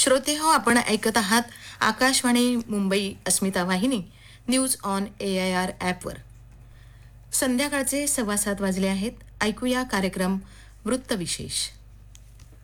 श्रोते हो, आपण ऐकत आहात आकाशवाणी मुंबई अस्मिता वाहिनी न्यूज ऑन AIR ॲपवर. संध्याकाळचे 7:15 वाजले आहेत. ऐकूया कार्यक्रम वृत्तविशेष.